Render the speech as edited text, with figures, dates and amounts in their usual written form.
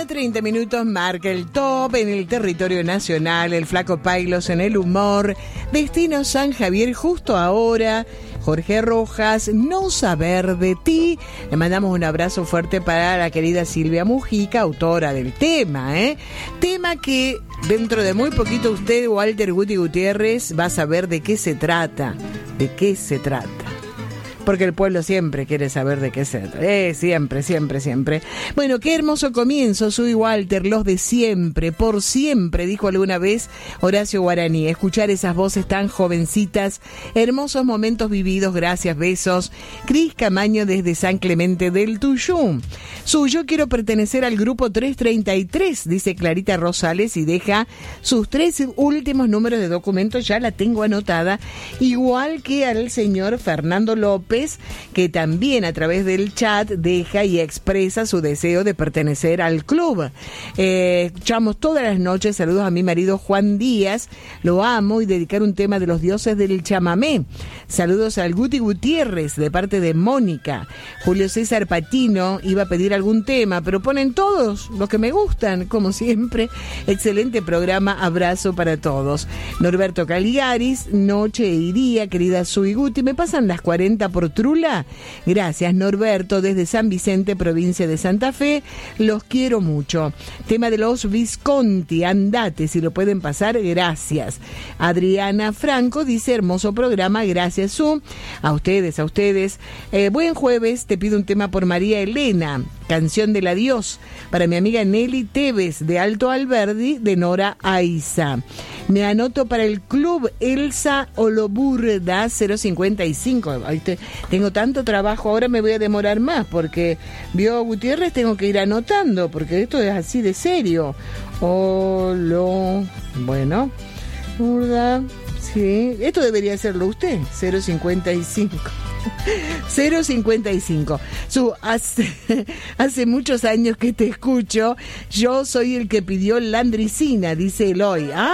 30 minutos marca el top en el territorio nacional. El Flaco Pailos en el humor. Destino San Javier justo ahora. Jorge Rojas, No saber de ti. Le mandamos un abrazo fuerte para la querida Silvia Mujica, autora del tema, Tema que dentro de muy poquito usted, Walter Guti Gutiérrez, va a saber de qué se trata. ¿De qué se trata? Porque el pueblo siempre quiere saber de qué se trata. Siempre, siempre, siempre. Bueno, qué hermoso comienzo. Soy Walter, los de siempre, por siempre, dijo alguna vez Horacio Guaraní. Escuchar esas voces tan jovencitas, hermosos momentos vividos, gracias, besos. Cris Camaño desde San Clemente del Tuyú. Yo quiero pertenecer al grupo 333, dice Clarita Rosales, y deja sus 3 últimos números de documentos, ya la tengo anotada, igual que al señor Fernando López, que también a través del chat deja y expresa su deseo de pertenecer al club. Escuchamos todas las noches, saludos a mi marido Juan Díaz, lo amo, y dedicar un tema de los dioses del chamamé. Saludos al Guti Gutiérrez de parte de Mónica. Julio César Patino iba a pedir algún tema, pero ponen todos los que me gustan, como siempre. Excelente programa, abrazo para todos. Norberto Caligaris, noche y día, querida Sui Guti, ¿me pasan las 40 por Trula? Gracias, Norberto, desde San Vicente, provincia de Santa Fe, los quiero mucho. Tema de los Visconti, andate, si lo pueden pasar, gracias. Adriana Franco dice, hermoso programa, gracias, Su. A ustedes. Buen jueves, te pido un tema por María Elena, Canción del Adiós, para mi amiga Nelly Tevez, de Alto Alberdi, de Nora Aiza. Me anoto para el club Elsa Oloburda 055. Tengo tanto trabajo, ahora me voy a demorar más, porque vio Gutiérrez, tengo que ir anotando, porque esto es así de serio. Bueno, Burda, sí, esto debería hacerlo usted, 055. 055. Hace muchos años que te escucho. Yo soy el que pidió landricina, dice Eloy.